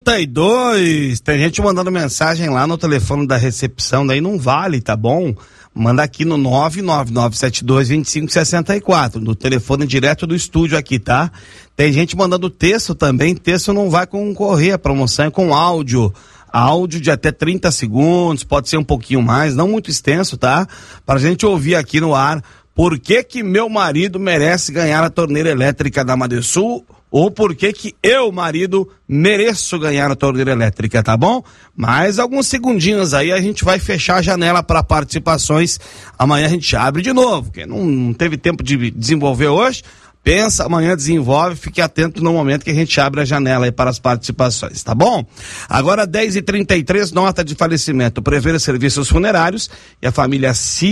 32. Tem gente mandando mensagem lá no telefone da recepção, daí não vale, tá bom? Manda aqui no 999722564, no telefone direto do estúdio aqui, tá? Tem gente mandando texto também, texto não vai concorrer, a promoção é com áudio de até 30 segundos, pode ser um pouquinho mais, não muito extenso, tá? Pra gente ouvir aqui no ar, por que meu marido merece ganhar a torneira elétrica da Madesul, ou por que eu, marido, mereço ganhar a torneira elétrica, tá bom? Mais alguns segundinhos aí a gente vai fechar a janela para participações. Amanhã a gente abre de novo, porque não teve tempo de desenvolver hoje. Pensa, amanhã desenvolve, fique atento no momento que a gente abre a janela aí para as participações, tá bom? Agora 10h33, nota de falecimento, Prever Serviços Funerários e a família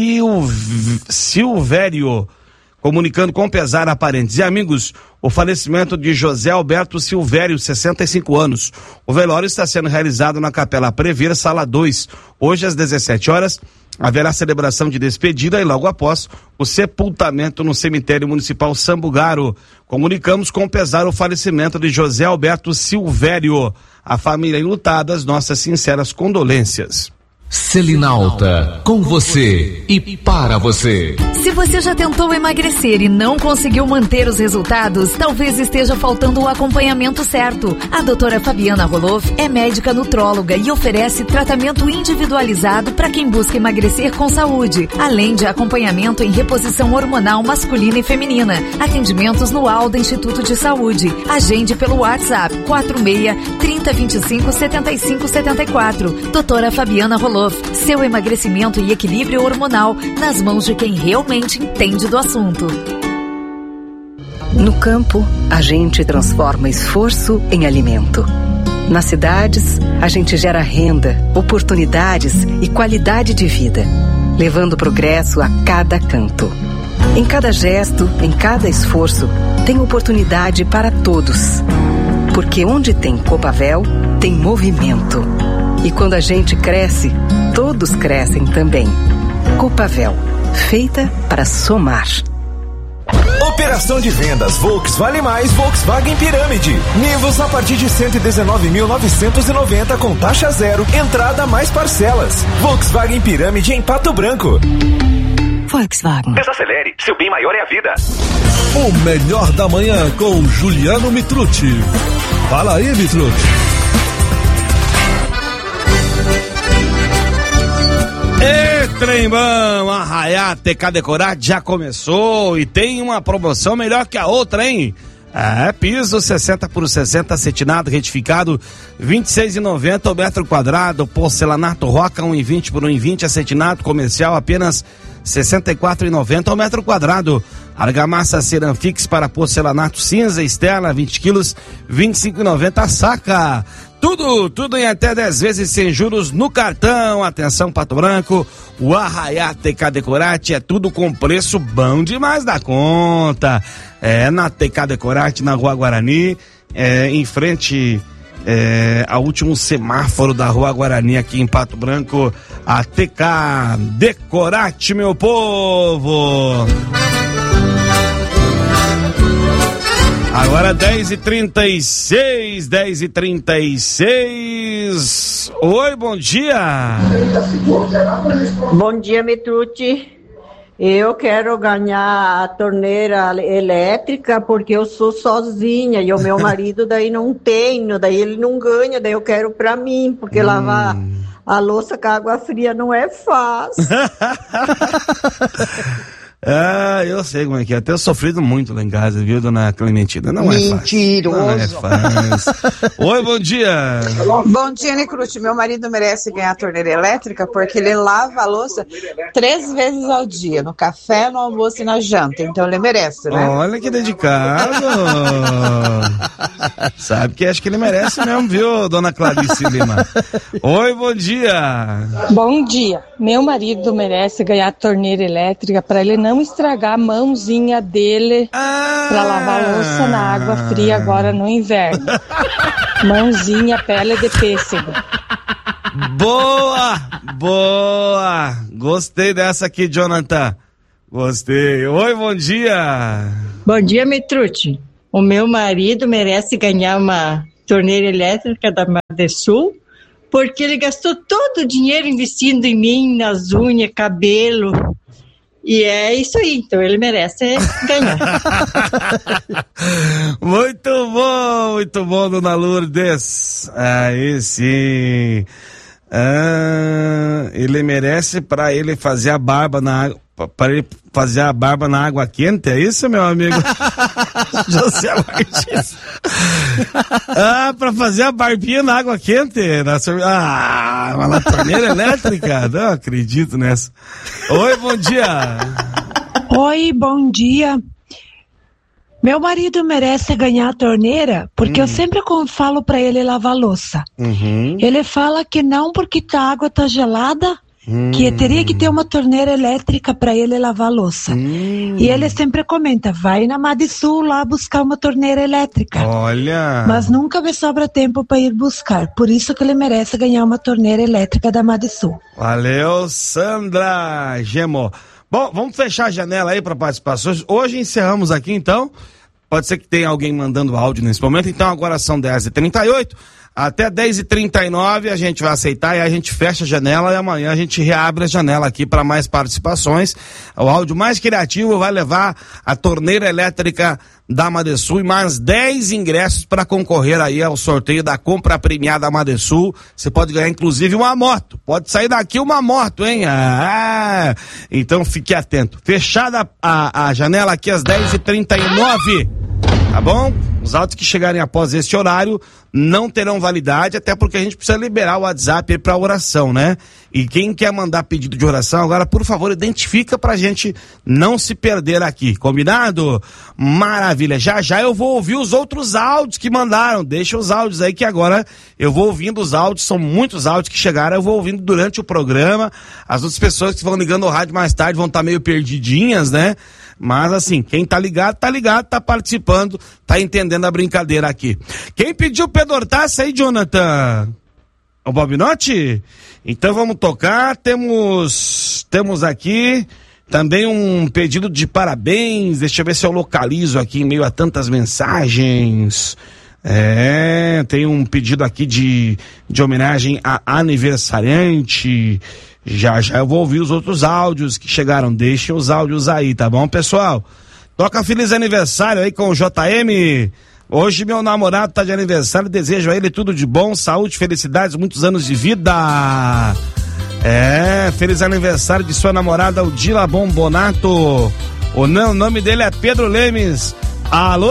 Silvério, comunicando com pesar a parentes e amigos o falecimento de José Alberto Silvério, 65 anos. O velório está sendo realizado na Capela Prever, Sala 2. Hoje às 17 horas haverá celebração de despedida e logo após o sepultamento no cemitério municipal Sambugaro. Comunicamos com pesar o falecimento de José Alberto Silvério. A família enlutada, as nossas sinceras condolências. Selinalta, com você e para você. Se você já tentou emagrecer e não conseguiu manter os resultados, talvez esteja faltando o acompanhamento certo. A doutora Fabiana Roloff é médica nutróloga e oferece tratamento individualizado para quem busca emagrecer com saúde, além de acompanhamento em reposição hormonal masculina e feminina. Atendimentos no Alda Instituto de Saúde. Agende pelo WhatsApp 46-3025-7574. Doutora Fabiana Roloff. Seu emagrecimento e equilíbrio hormonal nas mãos de quem realmente entende do assunto. No campo, a gente transforma esforço em alimento. Nas cidades, a gente gera renda, oportunidades e qualidade de vida, levando progresso a cada canto. Em cada gesto, em cada esforço, tem oportunidade para todos. Porque onde tem Copavel, tem movimento. E quando a gente cresce, todos crescem também. Copavel, feita para somar. Operação de vendas Volkswagen Mais Volkswagen Pirâmide. Nivus a partir de 119.990 com taxa zero, entrada mais parcelas. Volkswagen Pirâmide em Pato Branco. Volkswagen. Desacelere, seu bem maior é a vida. O melhor da manhã com Juliano Mitrucci. Fala aí, Mitrucci. Trembão, Arraiá TK Decorat já começou e tem uma promoção melhor que a outra, hein? Piso 60 por 60, acetinado, retificado, R$26,90 o metro quadrado, porcelanato Roca 1,20 por 1,20, acetinado comercial apenas R$64,90 o metro quadrado. Argamassa Ceramfix para porcelanato cinza, Estela, 20 quilos, R$25,90 a saca. Tudo em até 10 vezes sem juros no cartão. Atenção, Pato Branco, o Arraiá TK Decorat é tudo com preço bom demais da conta. Na TK Decorat, na Rua Guarani, em frente ao último semáforo da Rua Guarani aqui em Pato Branco. A TK Decorat, meu povo. Agora 10h36. Oi, bom dia. Bom dia, Mitrucci. Eu quero ganhar a torneira elétrica porque eu sou sozinha e o meu marido daí não tem, daí ele não ganha, daí eu quero pra mim, porque lavar a louça com água fria não é fácil. Eu sei como é que é. Eu tenho sofrido muito lá em casa, viu, dona Clementina? Não é fácil. Mentiroso. Não é fácil. Oi, bom dia. Bom dia, Nicrucci. Meu marido merece ganhar a torneira elétrica porque ele lava a louça 3 vezes ao dia, no café, no almoço e na janta. Então ele merece, né? Olha que dedicado. Sabe que acho que ele merece mesmo, viu, dona Clarice Lima? Oi, bom dia. Bom dia. Meu marido merece ganhar a torneira elétrica para ele não estragar a mãozinha dele pra lavar a louça na água fria agora no inverno. Mãozinha, pele de pêssego. Boa! Gostei dessa aqui, Jonathan. Gostei. Oi, bom dia. Bom dia, Mitrucci. O meu marido merece ganhar uma torneira elétrica da Madesul, porque ele gastou todo o dinheiro investindo em mim, nas unhas, cabelo. E é isso aí, então ele merece ganhar. Muito bom, dona Lourdes. Aí sim. Ele merece para ele fazer a barba na água. Para ele fazer a barba na água quente, é isso, meu amigo? José Martins. Para fazer a barbinha na água quente? Mas na torneira elétrica? Não acredito nessa. Oi, bom dia. Oi, bom dia. Meu marido merece ganhar a torneira porque eu sempre falo para ele lavar louça. Ele fala que não porque a água tá gelada, que teria que ter uma torneira elétrica para ele lavar louça. E ele sempre comenta, vai na Madesul lá buscar uma torneira elétrica. Olha! Mas nunca me sobra tempo para ir buscar, por isso que ele merece ganhar uma torneira elétrica da Madesul. Valeu, Sandra Gemo. Bom, vamos fechar a janela aí para participações. Hoje encerramos aqui, então. Pode ser que tenha alguém mandando áudio nesse momento. Então agora são 10h38. Até 10h39 a gente vai aceitar e a gente fecha a janela e amanhã a gente reabre a janela aqui para mais participações. O áudio mais criativo vai levar a torneira elétrica da Madesul e mais 10 ingressos para concorrer aí ao sorteio da compra premiada da Madesul. Você pode ganhar inclusive uma moto. Pode sair daqui uma moto, hein? Então fique atento. Fechada a janela aqui às 10h39. Tá bom? Os áudios que chegarem após este horário não terão validade, até porque a gente precisa liberar o WhatsApp para oração, né? E quem quer mandar pedido de oração, agora, por favor, identifica pra gente não se perder aqui, combinado? Maravilha, já eu vou ouvir os outros áudios que mandaram, deixa os áudios aí que agora eu vou ouvindo os áudios, são muitos áudios que chegaram, eu vou ouvindo durante o programa, as outras pessoas que vão ligando ao rádio mais tarde vão estar meio perdidinhas, né? Mas assim, quem tá ligado, tá participando, tá entendendo a brincadeira aqui. Quem pediu pedortaça aí, Jonathan? O Bobinotti? Então vamos tocar, temos aqui também um pedido de parabéns, deixa eu ver se eu localizo aqui em meio a tantas mensagens. Tem um pedido aqui de homenagem a aniversariante. Já eu vou ouvir os outros áudios que chegaram, deixem os áudios aí, tá bom, pessoal? Toca feliz aniversário aí com o JM. Hoje meu namorado tá de aniversário, desejo a ele tudo de bom, saúde, felicidades, muitos anos de vida. Feliz aniversário de sua namorada, Odila Bombonato. O nome dele é Pedro Lemes. Alô?